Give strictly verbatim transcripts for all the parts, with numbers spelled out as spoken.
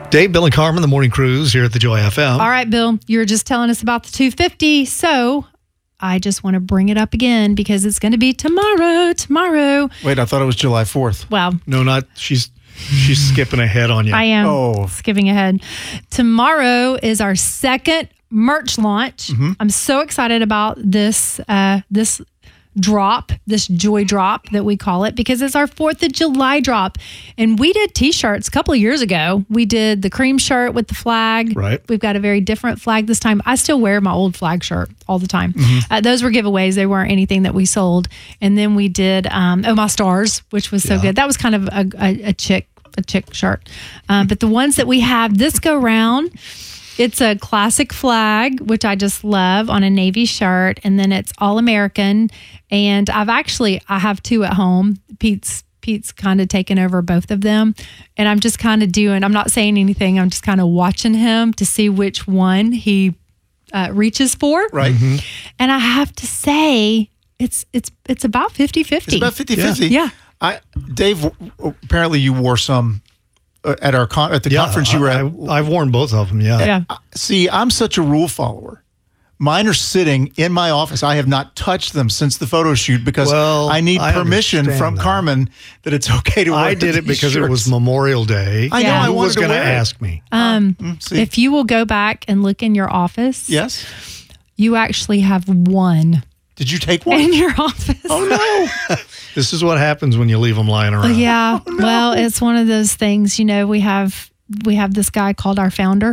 Dave, Bill, and Carmen, the Morning Cruise here at the Joy F M. All right, Bill, you were just telling us about the two fifty, so I just want to bring it up again because it's going to be tomorrow, tomorrow. Wait, I thought it was July fourth. Well, No, not, she's she's skipping ahead on you. I am Oh. skipping ahead. Tomorrow is our second merch launch. Mm-hmm. I'm so excited about this uh, this drop, this Joy drop that we call it, because it's our fourth of July drop. And we did t-shirts a couple of years ago. We did the cream shirt with the flag. Right. We've got a very different flag this time. I still wear my old flag shirt all the time. Mm-hmm. Uh, those were giveaways. They weren't anything that we sold. And then we did um, Oh My Stars, which was so Yeah. good. That was kind of a, a, a chick a chick shirt. Um, but the ones that we have this go round, it's a classic flag, which I just love, on a navy shirt. And then it's all American. And I've actually, I have two at home. Pete's Pete's kind of taken over both of them. And I'm just kind of doing, I'm not saying anything. I'm just kind of watching him to see which one he uh, reaches for. Right. And I have to say, it's it's it's about fifty-fifty. It's about fifty-fifty. Yeah. I, Dave, apparently you wore some uh, at our con- at the Yeah, conference you were I, at. I, I've worn both of them, yeah. Yeah. Uh, See, I'm such a rule follower. Mine are sitting in my office. I have not touched them since the photo shoot because Well, I need I permission understand from that. Carmen that it's okay to wear I the did it because it was t-shirts. Memorial Day. I know, Yeah. I Who wanted was to going to wear it. ask me? Um, Mm, see. if you will go back and look in your office, Yes. you actually have one Did you take one? in your office. Oh, no. This is what happens when you leave them lying around. Yeah. Well, it's one of those things, you know, we have we have this guy called our founder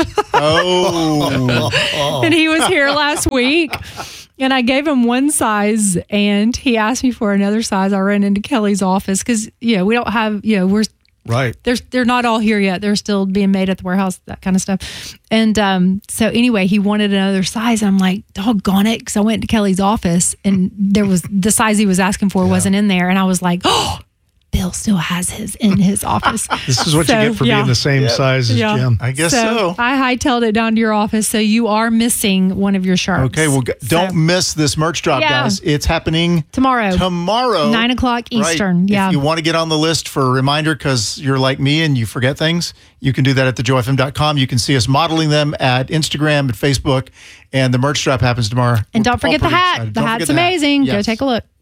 Oh. and he was here last week and I gave him one size and he asked me for another size. I ran into Kelly's office because, you know, we don't have, you know, we're Right. They're, they're not all here yet. They're still being made at the warehouse, that kind of stuff. And um, so anyway, he wanted another size. I'm like, doggone it. Because I went to Kelly's office and there was the size he was asking for wasn't in there. And I was like, oh, Bill still has his in his office. This is what So, you get for yeah. being the same Yeah. size as Yeah. Jim. I guess so. I hightailed it down to your office. So you are missing one of your shirts. Okay, well, g- don't So, miss this merch drop, Yeah. guys. It's happening tomorrow. tomorrow. Nine o'clock Right. Eastern. Yeah. If you want to get on the list for a reminder because you're like me and you forget things, you can do that at the joy f m dot com. You can see us modeling them at Instagram and Facebook. And the merch drop happens tomorrow. And We're don't forget the all pretty hat. excited. The Don't hat's forget the hat. amazing. Go Yes. take a look.